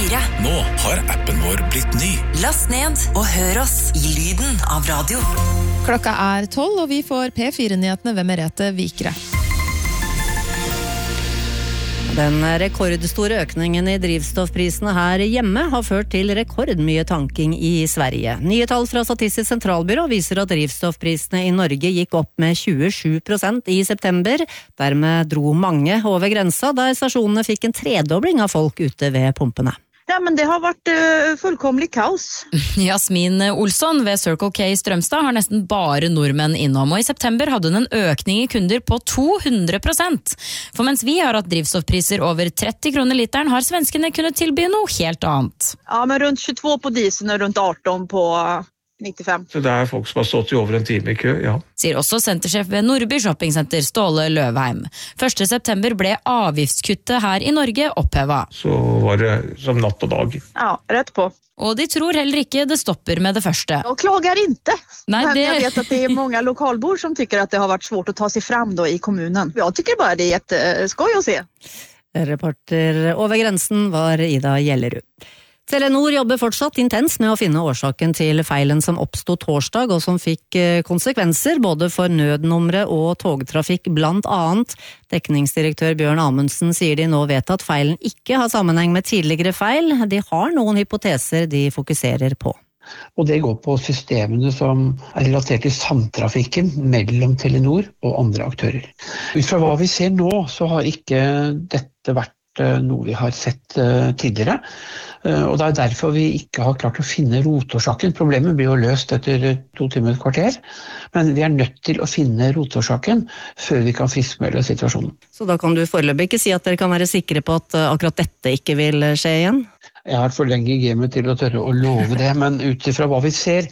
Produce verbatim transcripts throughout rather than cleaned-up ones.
fire. Nå har appen vår blitt ny. Last ned og hør oss i lyden av radio. Klokka er tolv, og vi får P fire-nyhetene ved Merete Vikre. Den rekordstore økningen i drivstoffprisene her hjemme har ført til rekordmye tanking i Sverige. Nye tall fra Statistisk sentralbyrå viser at drivstoffprisene i Norge gikk opp med tjuesju prosent i september. Dermed dro mange over grensa, der stasjonene fikk en tredobling av folk ute ved pumpene. Ja, men det har vært uh, fullkomlig kaos. Jasmin Olsson ved Circle K i Strømstad har nesten bare nordmenn innom, og i september hadde hun en økning i kunder på to hundre prosent. For mens vi har hatt drivstoffpriser over tretti kroner literen, har svenskene kunnet tilby noe helt annet. Ja, men rundt tjueto på diesel og rundt atten på nittifem. Så det er folk som har stått i over en time i kø, ja. Sier også sentersjef ved Nordby Shoppingsenter, Ståle Løvheim. første september ble avgiftskuttet her i Norge opphevet. Så var det som natt og dag. Ja, rett på. Og de tror heller ikke det stopper med det første. Jeg klager ikke. Nei, men det... jeg vet at det er mange lokalbor som tykker at det har vært svårt å ta seg frem da, i kommunen. Jeg tykker bare det er jätteskoj å se. Reporter over grensen var Ida Gjellerud. Telenor jobber fortsatt intenst med å finne årsaken til feilen som oppstod torsdag, og som fikk konsekvenser både for nødnumre og togtrafikk blant annet. Dekningsdirektør Bjørn Amundsen sier de nå vet at feilen ikke har sammenheng med tidligere feil. De har noen hypoteser de fokuserer på. Og det går på systemene som er relatert til samtrafikken mellom Telenor og andre aktører. Ut fra hva vi ser nå, så har ikke dette vært noe vi har sett tidligere. Og det er derfor vi ikke har klart å finne rotårsaken. Problemet blir jo løst etter to timer et kvarter, men vi er nødt til å finne rotårsaken før vi kan friskmelde situasjonen. Så da kan du foreløpig ikke si at dere kan være sikre på at akkurat dette ikke vil skje igjen? Jeg har for lenge i gamet til å tørre å love det, men ut fra hva vi ser,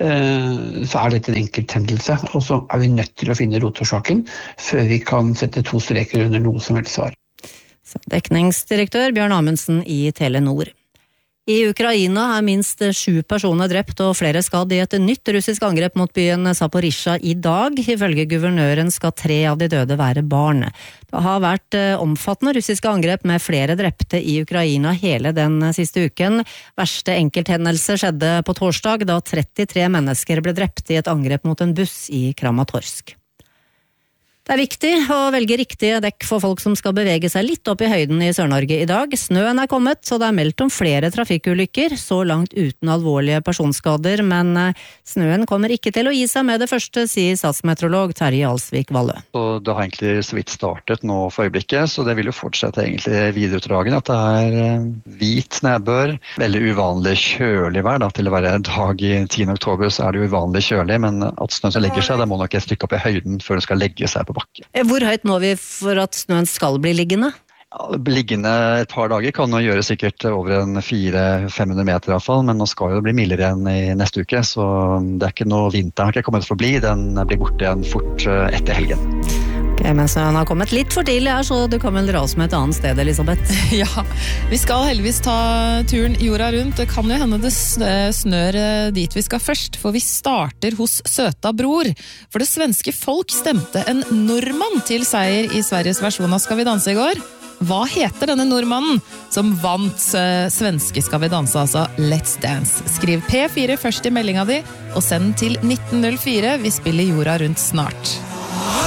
så er dette en enkelt hendelse, og så er vi nødt til å finne rotårsaken før vi kan sette to streker under noe som helst svar. Dekningsdirektør Bjørn Amundsen i Telenor. I Ukraina er minst sju personer drept og flere skadd i et nytt russisk angrep mot byen Zaporizjzja i dag. Ifølge guvernøren skal tre av de døde være barn. Det har vært omfattende russiske angrep med flere drepte i Ukraina hele den siste uken. Verste enkelthendelse skjedde på torsdag da trettitre mennesker ble drept i et angrep mot en buss i Kramatorsk. Det er viktig å velge riktige dekk for folk som skal bevege seg litt opp i høyden i Sør-Norge i dag. Snøen er kommet, så det er meldt om flere trafikkulykker, så langt uten alvorlige personskader, men snøen kommer ikke til å gi seg med det første, sier statsmeteorolog Terje Alsvik Valle. Det har egentlig så vidt startet nå for øyeblikket, så det vil jo fortsette egentlig videreutdragen, at det er hvit nedbør, veldig uvanlig kjølig vær, da, til å være en dag i tiende oktober så er det uvanlig kjølig, men at snøen som legger seg, det må nok et stykke opp i høyden før det skal legge seg på bakken. Hvor høyt må vi for at snøen skal bli liggende? Ja, liggende et par dager kan jo gjøre sikkert over en fire til fem hundre meter i hvert fall, men nå skal det bli mildere igjen i neste uke, så det er ikke noe vinter har ikke kommet for å bli, den blir borte igjen fort etter helgen. Ok, men snøen har kommet litt for tidlig her, så du kan vel dra oss med et annet sted, Elisabeth? Ja, vi skal heldigvis ta turen jorda rundt. Det kan jo hende det snør dit vi skal først, for vi starter hos Søta Bror. For det svenske folk stemte en nordmann til seier i Sveriges versjon av Skal vi danse i går. Hva heter denne nordmannen som vant uh, svenske Skal vi danse, altså Let's Dance? Skriv P fire først i meldinga di, og send den til nitten null fire. Vi spiller jorda rundt snart.